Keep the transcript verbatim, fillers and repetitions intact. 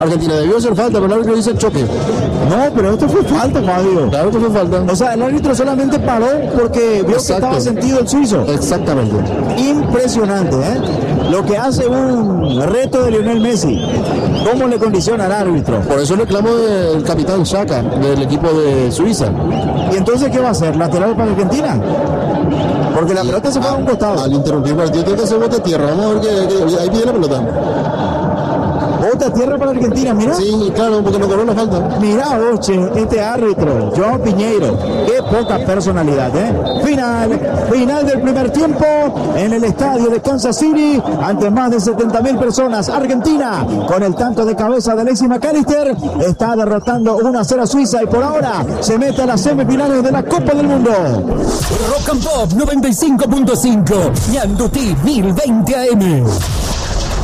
Argentina debió hacer falta, pero el árbitro dice choque. No, pero esto fue falta, Fabio. Claro que fue falta. O sea, el árbitro solamente paró porque vio Exacto. que estaba sentido el suizo. Exactamente. Impresionante, ¿eh? Lo que hace un reto de Lionel Messi. ¿Cómo le condiciona al árbitro? Por eso el reclamo del capitán Xhaka, del equipo de Suiza. ¿Y entonces qué va a hacer? ¿Lateral para Argentina? Porque la pelota se fue a un costado. Al interrumpir el partido tiene que hacer bote a tierra. Vamos a ver que, que ahí pide la pelota. Bota a tierra para Argentina, mira. Sí, claro, porque no cobró la falta. Mira, Oche, este árbitro, Joao Piñeiro. Qué poca personalidad, ¿eh? Final, final del primer tiempo en el estadio de Kansas City, ante más de setenta mil personas. Argentina, con el tanto de cabeza de Alexis McAllister, está derrotando uno a cero a Suiza y por ahora se mete a las semifinales de la Copa del Mundo. Rock and Pop noventa y cinco punto cinco, Ñandutí mil veinte A M.